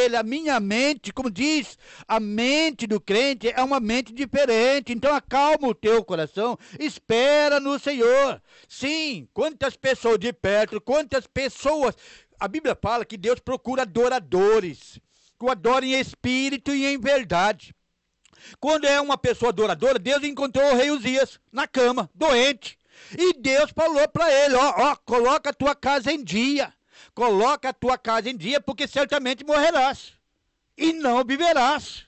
dele, a minha mente, como diz, a mente do crente é uma mente diferente. Então acalma o teu coração, espera no Senhor. Sim, quantas pessoas de perto, quantas pessoas... A Bíblia fala que Deus procura adoradores, que o adorem em espírito e em verdade. Quando é uma pessoa adoradora, Deus encontrou o rei Uzias na cama, doente. E Deus falou para ele, coloca a tua casa em dia. Coloca a tua casa em dia, porque certamente morrerás. E não viverás.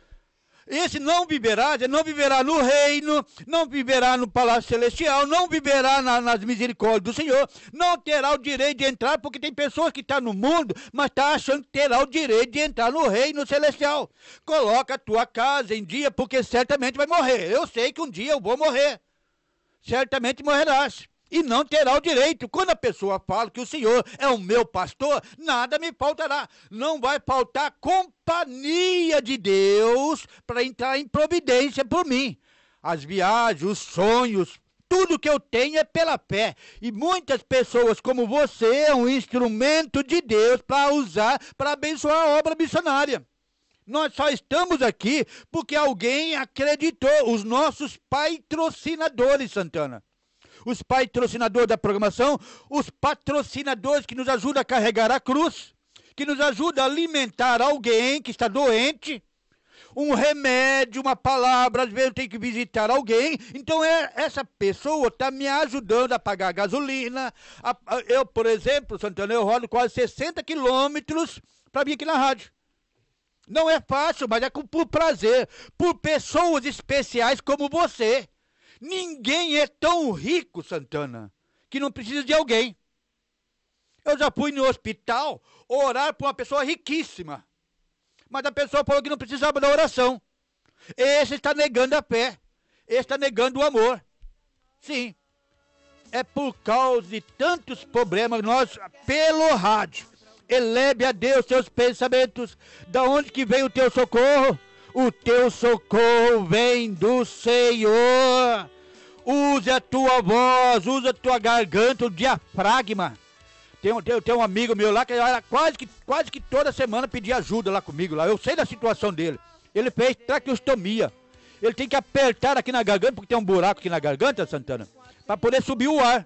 Esse não viverás, não viverá no reino, não viverá no palácio celestial, não viverá nas misericórdias do Senhor, não terá o direito de entrar, porque tem pessoas que estão no mundo, mas estão achando que terá o direito de entrar no reino celestial. Coloca a tua casa em dia, porque certamente vai morrer. Eu sei que um dia eu vou morrer. Certamente morrerás. E não terá o direito. Quando a pessoa fala que o Senhor é o meu pastor, nada me faltará. Não vai faltar companhia de Deus para entrar em providência por mim. As viagens, os sonhos, tudo que eu tenho é pela fé. E muitas pessoas como você é um instrumento de Deus para usar, para abençoar a obra missionária. Nós só estamos aqui porque alguém acreditou. Os nossos patrocinadores, Santana. Os patrocinadores da programação, os patrocinadores que nos ajudam a carregar a cruz, que nos ajudam a alimentar alguém que está doente, um remédio, uma palavra, às vezes eu tenho que visitar alguém, então essa pessoa está me ajudando a pagar a gasolina. Eu, por exemplo, Santana, eu rodo quase 60 quilômetros para vir aqui na rádio. Não é fácil, mas é por prazer, por pessoas especiais como você. Ninguém é tão rico, Santana, que não precisa de alguém. Eu já fui no hospital orar por uma pessoa riquíssima, mas a pessoa falou que não precisava da oração. Esse está negando a fé, esse está negando o amor. Sim, é por causa de tantos problemas, nós, pelo rádio, eleve a Deus seus pensamentos. Da onde que vem o teu socorro? O teu socorro vem do Senhor. Use a tua voz, use a tua garganta, o diafragma. Tem um amigo meu lá que era quase que toda semana pedia ajuda lá comigo. Lá. Eu sei da situação dele. Ele fez traqueostomia. Ele tem que apertar aqui na garganta, porque tem um buraco aqui na garganta, Santana, para poder subir o ar.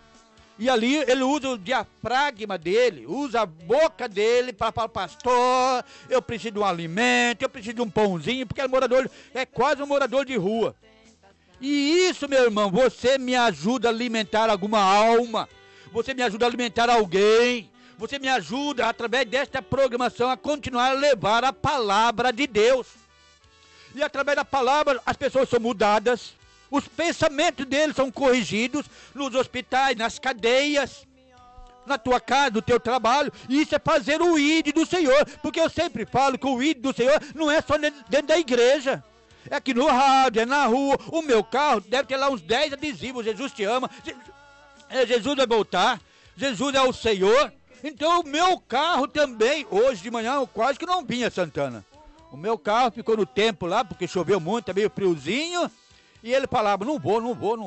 E ali ele usa o diafragma dele, usa a boca dele para falar, pastor, eu preciso de um alimento, eu preciso de um pãozinho, porque é quase um morador de rua. E isso, meu irmão, você me ajuda a alimentar alguma alma, você me ajuda a alimentar alguém, você me ajuda, através desta programação, a continuar a levar a palavra de Deus. E através da palavra, as pessoas são mudadas. Os pensamentos deles são corrigidos nos hospitais, nas cadeias, na tua casa, no teu trabalho. E isso é fazer o ID do Senhor. Porque eu sempre falo que o ID do Senhor não é só dentro da igreja. É aqui no rádio, é na rua. O meu carro deve ter lá uns 10 adesivos. Jesus te ama. Jesus vai voltar. Jesus é o Senhor. Então o meu carro também, hoje de manhã eu quase que não vinha, Santana. O meu carro ficou no tempo lá, porque choveu muito, tá meio friozinho. E ele falava, não vou.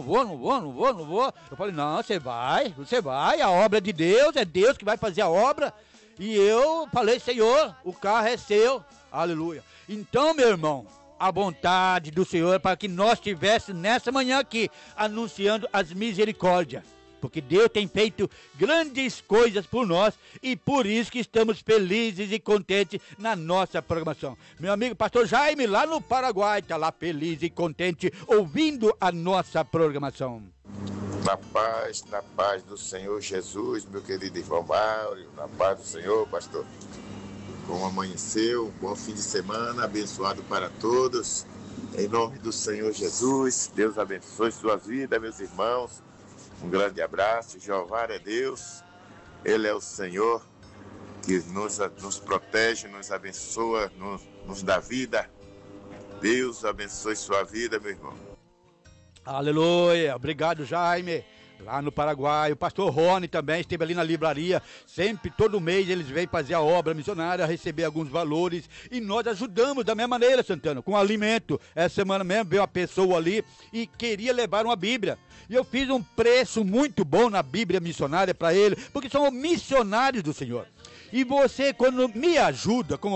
Eu falei, não, você vai, a obra é de Deus, é Deus que vai fazer a obra. E eu falei, Senhor, o carro é seu, aleluia. Então, meu irmão, a vontade do Senhor é para que nós estivéssemos nessa manhã aqui, anunciando as misericórdias. Porque Deus tem feito grandes coisas por nós e por isso que estamos felizes e contentes na nossa programação. Meu amigo pastor Jaime, lá no Paraguai, está lá feliz e contente ouvindo a nossa programação. Na paz do Senhor Jesus, meu querido irmão Mauro, na paz do Senhor, pastor. Bom amanhecer, um bom fim de semana, abençoado para todos. Em nome do Senhor Jesus, Deus abençoe suas vidas, meus irmãos. Um grande abraço, Jeová é Deus, Ele é o Senhor que nos protege, nos abençoa, nos dá vida. Deus abençoe sua vida, meu irmão. Aleluia, obrigado Jaime, lá no Paraguai. O pastor Rony também esteve ali na livraria, sempre, todo mês eles vêm fazer a obra missionária, receber alguns valores e nós ajudamos da mesma maneira, Santana, com alimento. Essa semana mesmo veio uma pessoa ali e queria levar uma Bíblia. E eu fiz um preço muito bom na Bíblia missionária para ele, porque são missionários do Senhor. E você, quando me ajuda com